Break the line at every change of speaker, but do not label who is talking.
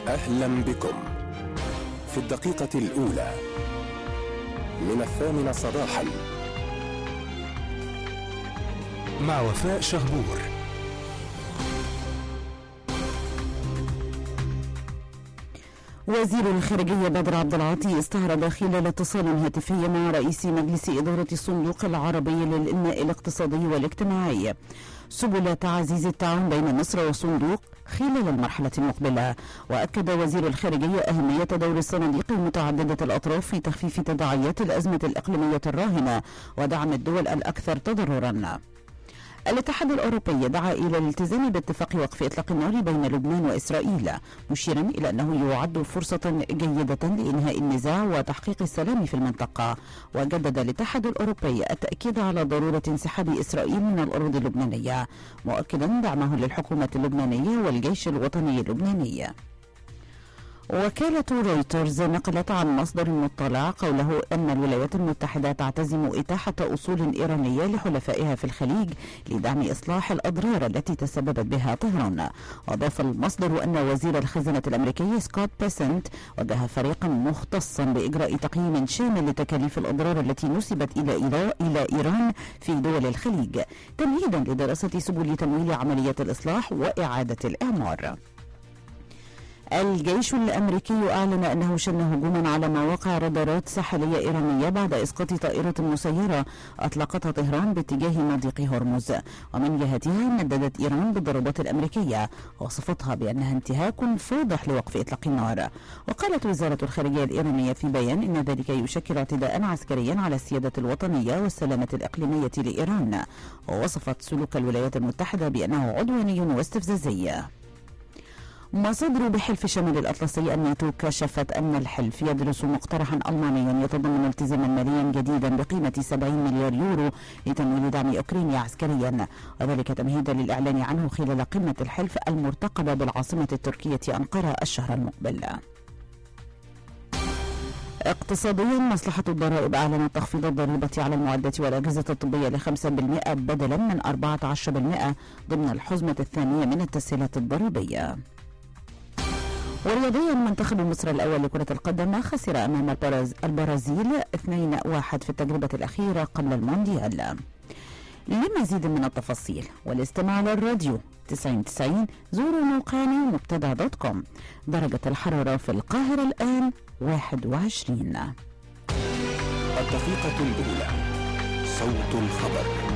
أهلا بكم في الدقيقة الأولى من 8 صباحا مع وفاء شهبور.
وزير الخارجية بدر عبد العاطي استعرض خلال اتصال هاتفي مع رئيس مجلس إدارة الصندوق العربي للإنماء الاقتصادي والاجتماعي سبل تعزيز التعاون بين مصر والصندوق خلال المرحلة المقبلة. وأكد وزير الخارجية أهمية دور الصناديق المتعددة الأطراف في تخفيف تداعيات الأزمة الإقليمية الراهنة ودعم الدول الأكثر تضررا. الاتحاد الأوروبي دعا إلى الالتزام باتفاق وقف إطلاق النار بين لبنان وإسرائيل، مشيرا إلى أنه يعد فرصة جيدة لإنهاء النزاع وتحقيق السلام في المنطقة. وجدد الاتحاد الأوروبي التأكيد على ضرورة انسحاب إسرائيل من الأرض اللبنانية، مؤكدا دعمه للحكومة اللبنانية والجيش الوطني اللبناني. وكالة رويترز نقلت عن مصدر مطلع قوله أن الولايات المتحدة تعتزم إتاحة أصول إيرانية لحلفائها في الخليج لدعم إصلاح الأضرار التي تسببت بها طهران. وأضاف المصدر أن وزير الخزانة الأمريكي سكوت بيسنت وجه فريقا مختصا بإجراء تقييم شامل لتكاليف الأضرار التي نسبت إلى إيران في دول الخليج، تمهيدا لدراسة سبل تمويل عملية الإصلاح وإعادة الإعمار. الجيش الأمريكي أعلن أنه شن هجوما على مواقع رادارات ساحلية إيرانية بعد إسقاط طائرة مسيرة أطلقتها طهران باتجاه مضيق هرمز. ومن جهتها نددت إيران بالضربات الأمريكية ووصفتها بأنها انتهاك فاضح لوقف إطلاق النار. وقالت وزارة الخارجية الإيرانية في بيان إن ذلك يشكل اعتداء عسكريا على السيادة الوطنية والسلامة الإقليمية لإيران، ووصفت سلوك الولايات المتحدة بأنه عدواني واستفزازي. مصادر بحلف شمال الأطلسي الناتو كشفت أن الحلف يدرس مقترحا ألمانيا يتضمن التزاما ماليا جديدا بقيمة 70 مليار يورو لتمويل دعم أوكرانيا عسكريا، وذلك تمهيدا للإعلان عنه خلال قمة الحلف المرتقبة بالعاصمة التركية أنقرة الشهر المقبل. اقتصاديا، مصلحة الضرائب أعلنت تخفيض الضريبة على المعدات والأجهزة الطبية ل5% بدلا من 14% ضمن الحزمة الثانية من التسهيلات الضريبية. ورياضيا، منتخب مصر الأول لكرة القدم خسر أمام البرازيل 2-1 في التجربة الأخيرة قبل المونديال. لمزيد من التفاصيل والاستماع على الراديو 90 زوروا موقعنا مبتدأ.com. درجة الحرارة في القاهرة الآن 21.
الدقيقة الأولى، صوت الخبر.